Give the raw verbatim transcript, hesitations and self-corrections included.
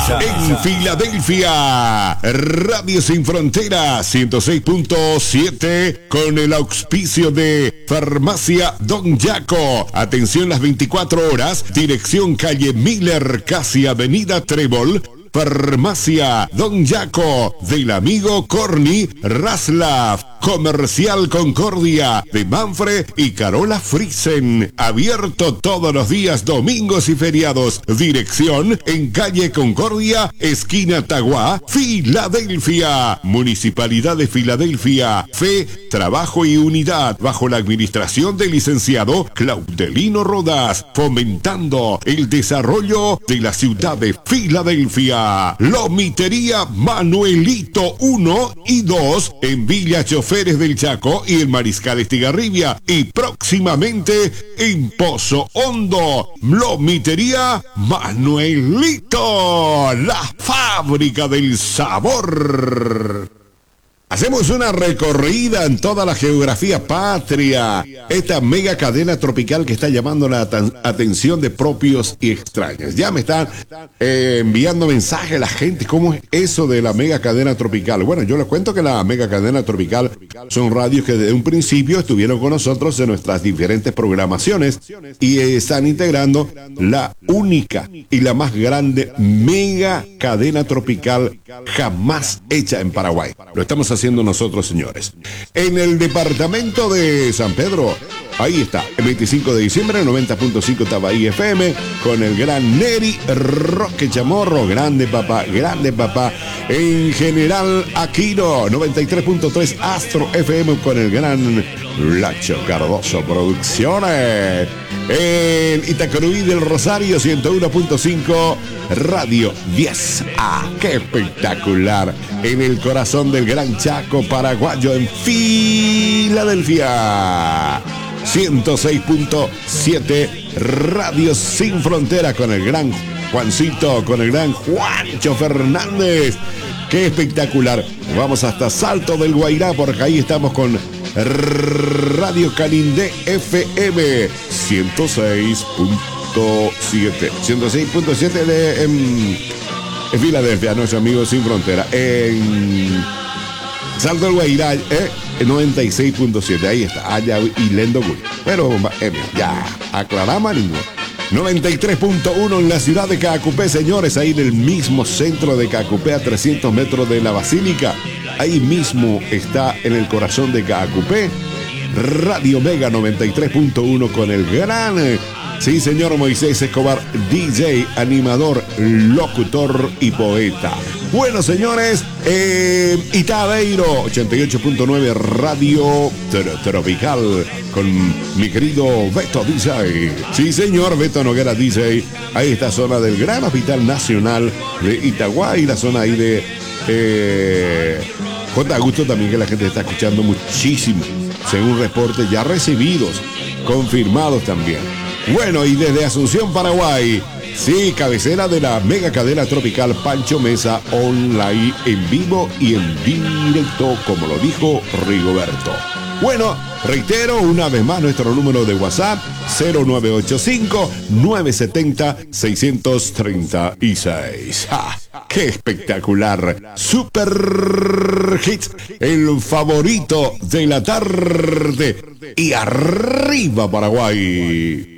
en Filadelfia. Radio Sin Fronteras ciento seis punto siete con el auspicio de Farmacia Don Yaco. Atención las veinticuatro horas. Dirección calle Miller, casi avenida Trébol. Farmacia Don Yaco, del amigo Corny Raslav. Comercial Concordia, de Manfred y Carola Friesen. Abierto todos los días, domingos y feriados. Dirección en calle Concordia, esquina Taguá, Filadelfia. Municipalidad de Filadelfia. Fe, trabajo y unidad, bajo la administración del licenciado Claudelino Rodas, fomentando el desarrollo de la ciudad de Filadelfia. Lomitería Manuelito uno y dos en Villa Choferes del Chaco y el Mariscal Estigarribia, y próximamente en Pozo Hondo. Lomitería Manuelito, la fábrica del sabor. Hacemos una recorrida en toda la geografía patria. Esta mega cadena tropical que está llamando la atención de propios y extraños. Ya me están eh, enviando mensajes la gente. ¿Cómo es eso de la mega cadena tropical? Bueno, yo les cuento que la mega cadena tropical son radios que desde un principio estuvieron con nosotros en nuestras diferentes programaciones y eh, están integrando la única y la más grande mega cadena tropical jamás hecha en Paraguay. Lo estamos haciendo nosotros, señores. En el departamento de San Pedro, ahí está, el veinticinco de diciembre, noventa punto cinco Tabaí F M, con el gran Neri Roque Chamorro, grande papá, grande papá. En General Aquino, noventa y tres punto tres Astro F M, con el gran Lacho Cardoso Producciones. En Itacoruí del Rosario, ciento uno punto cinco Radio diez A. ¡Qué espectacular! En el corazón del Gran Chaco paraguayo, en Filadelfia, ciento seis punto siete Radio Sin Frontera, con el gran Juancito, con el gran Juancho Fernández. ¡Qué espectacular! Vamos hasta Salto del Guairá, porque ahí estamos con Radio Canindé F M ciento seis punto siete. ciento seis punto siete de en, en Filadelfia, nuestro amigo Sin Frontera. En Salto del Guairá, eh, noventa y seis punto siete. Ahí está, allá y Lendo Gui. Pero eh, ya, aclaramos ninguno. noventa y tres punto uno en la ciudad de Caacupé, señores, ahí en el mismo centro de Caacupé, a trescientos metros de la Basílica. Ahí mismo está, en el corazón de Caacupé, Radio Mega noventa y tres punto uno con el gran, sí señor, Moisés Escobar, D J, animador, locutor y poeta. Bueno, señores, eh, Itabeiro, ochenta y ocho punto nueve Radio Tropical, con mi querido Beto D J. Sí, señor, Beto Noguera D J. Ahí está, zona del Gran Hospital Nacional de Itagüá, y la zona ahí de eh, J. Augusto también, que la gente está escuchando muchísimo, según reportes ya recibidos, confirmados también. Bueno, y desde Asunción, Paraguay, sí, cabecera de la mega cadena tropical Pancho Mesa, online, en vivo y en directo, como lo dijo Rigoberto. Bueno, reitero una vez más nuestro número de WhatsApp, cero nueve ocho cinco, nueve siete cero, seis tres seis. ¡Ja! ¡Qué espectacular! Super hit, el favorito de la tarde. Y arriba Paraguay.